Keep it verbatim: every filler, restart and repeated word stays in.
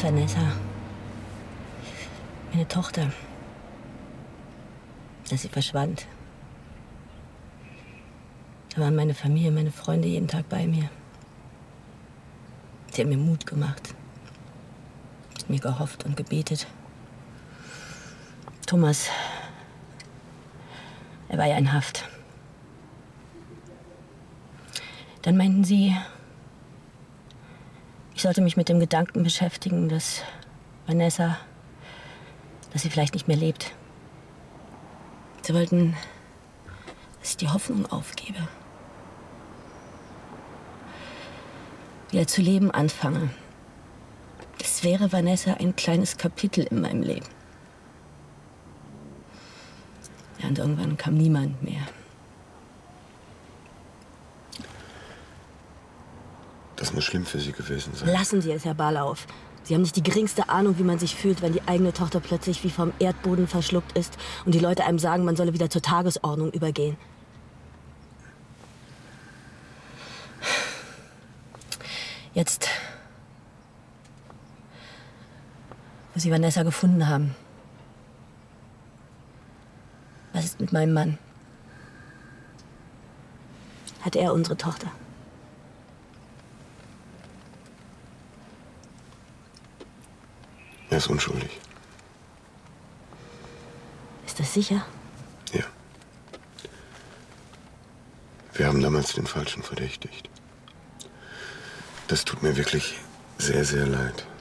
Vanessa. Meine Tochter. Als sie verschwand. Da waren meine Familie, meine Freunde jeden Tag bei mir. Sie haben mir Mut gemacht. Mit mir gehofft und gebetet. Thomas, er war ja in Haft. Dann meinten sie, ich sollte mich mit dem Gedanken beschäftigen, dass Vanessa, dass sie vielleicht nicht mehr lebt. Sie wollten, dass ich die Hoffnung aufgebe. Wieder zu leben anfange. Das wäre, Vanessa, ein kleines Kapitel in meinem Leben. Ja, und irgendwann kam niemand mehr. Das muss schlimm für Sie gewesen sein. Lassen Sie es, Herr Barlauf. Sie haben nicht die geringste Ahnung, wie man sich fühlt, wenn die eigene Tochter plötzlich wie vom Erdboden verschluckt ist und die Leute einem sagen, man solle wieder zur Tagesordnung übergehen. Jetzt, wo Sie Vanessa gefunden haben, was ist mit meinem Mann? Hat er unsere Tochter? Er ist unschuldig. Ist das sicher? Ja. Wir haben damals den Falschen verdächtigt. Das tut mir wirklich sehr, sehr leid.